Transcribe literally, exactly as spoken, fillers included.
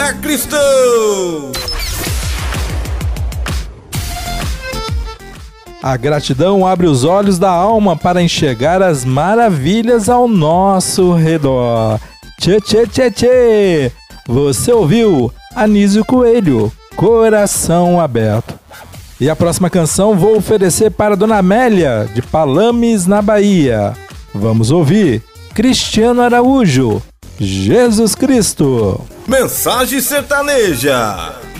é cristão! A gratidão abre os olhos da alma para enxergar as maravilhas ao nosso redor. Tchê, tchê, tchê, tchê! Você ouviu Anísio Coelho, Coração Aberto. E a próxima canção vou oferecer para Dona Amélia, de Palames, na Bahia. Vamos ouvir Cristiano Araújo, Jesus Cristo. Mensagem sertaneja.